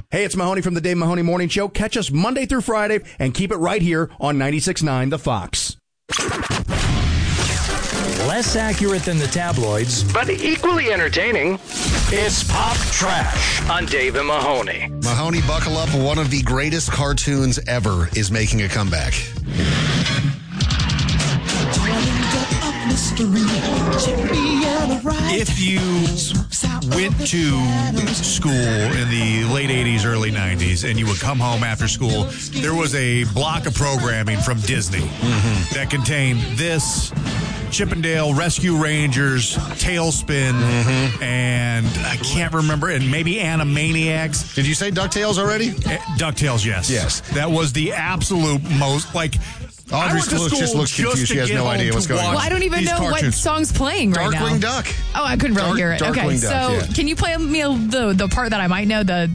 Hey, it's Mahoney from the Dave Mahoney Morning Show. Catch us Monday through Friday and keep it right here on 96.9 The Fox. Less accurate than the tabloids, but equally entertaining. It's Pop Trash on Dave and Mahoney. Mahoney, buckle up. One of the greatest cartoons ever is making a comeback. If you went to school in the late 80s, early 90s, and you would come home after school, there was a block of programming from Disney that contained this, Chippendale Rescue Rangers, Tailspin, and I can't remember, and maybe Animaniacs. Did you say DuckTales already? DuckTales, yes. Yes. That was the absolute most, like... Audrey just looks confused. She has no idea what's going on. Well, I don't even know what song's playing right now. Darkwing Duck. Oh, I couldn't really hear it. Okay, Darkwing Duck, so can you play me the part that I might know? The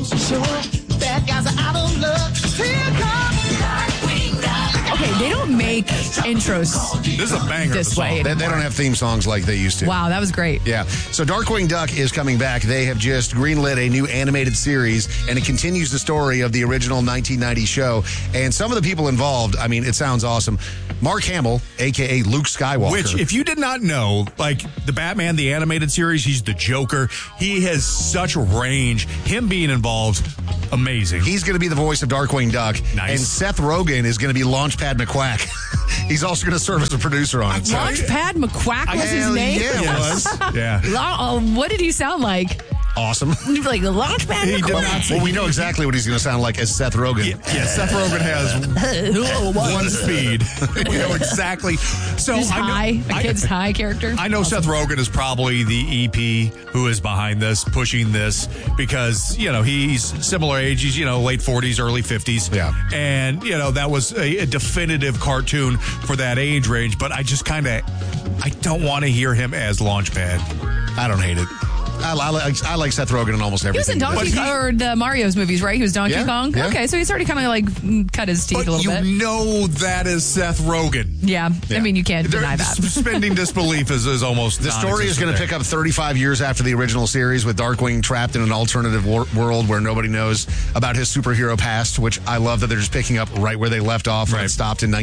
Okay, they don't make intros. This is a banger. This way. They don't have theme songs like they used to. Wow, that was great. Yeah. So Darkwing Duck is coming back. They have just greenlit a new animated series, and it continues the story of the original 1990 show. And some of the people involved, I mean, it sounds awesome. Mark Hamill, a.k.a. Luke Skywalker. Which, if you did not know, like the Batman, the animated series, he's the Joker. He has such range. Him being involved, amazing. He's going to be the voice of Darkwing Duck. Nice. And Seth Rogen is going to be Launchpad McQuack. He's also going to serve as a producer on it. Launchpad McQuack was his name? Yeah, it was. Yeah. What did he sound like? Awesome. Like Launchpad He did McQuack. not say. Well, we know exactly what he's going to sound like as Seth Rogen. Yeah, Seth Rogen has one speed. We know exactly. So Just a kid's high character. I know Seth Rogen is probably the EP who is behind this, pushing this, because, you know, he's similar age. He's, late 40s, early 50s. Yeah. And, that was a definitive cartoon for that age range. But I just I don't want to hear him as Launchpad. I don't hate it. I like Seth Rogen in almost everything. He was in Donkey Kong, or the Mario's movies, right? He was Donkey Kong. Yeah. Okay, so he's already kind of like cut his teeth a little bit. You know that is Seth Rogen. Yeah. I mean, you can't deny that. Suspending disbelief is almost The story is going to pick up 35 years after the original series, with Darkwing trapped in an alternative world where nobody knows about his superhero past, which I love that they're just picking up right where they left off when it stopped in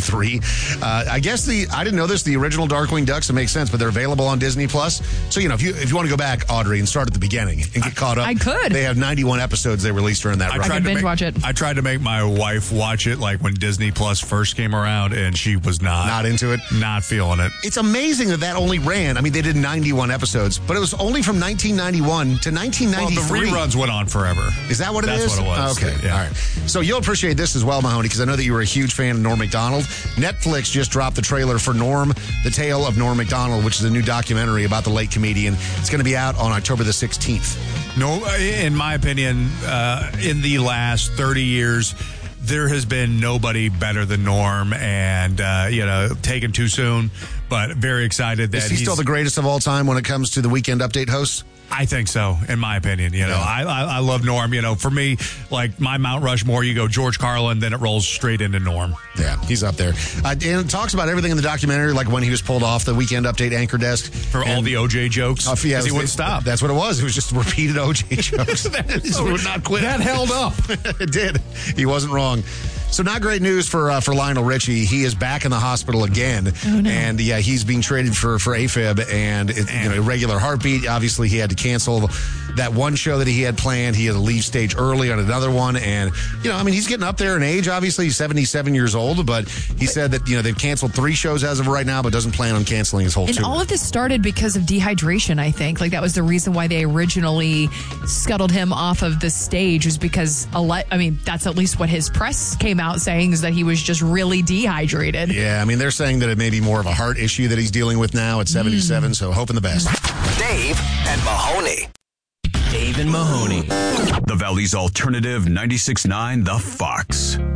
1993. I guess I didn't know this, the original Darkwing Ducks, it makes sense, but they're available on Disney+. So, if you want to go back, Audrey, and start at the beginning and get caught up. I could. They have 91 episodes they released during that run. I could binge watch it. I tried to make my wife watch it like when Disney Plus first came around, and she was not into it. Not feeling it. It's amazing that only ran. I mean, they did 91 episodes, but it was only from 1991 to 1993. Well, the reruns went on forever. Is that what it is? is? That's what it was. Okay. Yeah. All right. So you'll appreciate this as well, Mahoney, because I know that you were a huge fan of Norm Macdonald. Netflix just dropped the trailer for Norm, The Tale of Norm Macdonald, which is a new documentary about the late comedian. It's going to be out on October the 16th. No, in my opinion, in the last 30 years, there has been nobody better than Norm, and, taken too soon, but very excited that Is he still the greatest of all time when it comes to the Weekend Update hosts? I think so, in my opinion. I love Norm. For me, like my Mount Rushmore, you go George Carlin, then it rolls straight into Norm. Yeah, he's up there. And it talks about everything in the documentary, like when he was pulled off the Weekend Update anchor desk. For all the OJ jokes, because he wouldn't stop. That's what it was. It was just repeated OJ jokes. He would not quit. That held up. It did. He wasn't wrong. So not great news for Lionel Richie. He is back in the hospital again. Oh, no. And he's being treated for AFib and irregular heartbeat. Obviously, he had to cancel that one show that he had planned. He had to leave stage early on another one. And, he's getting up there in age. Obviously, he's 77 years old. But he said that, they've canceled 3 shows as of right now, but doesn't plan on canceling his whole tour. And all of this started because of dehydration, I think. Like, that was the reason why they originally scuttled him off of the stage, was because, that's at least what his press came out saying, is that he was just really dehydrated. Yeah, they're saying that it may be more of a heart issue that he's dealing with now at 77, so hoping the best. Dave and Mahoney. Dave and Mahoney. The Valley's Alternative 96.9 The Fox.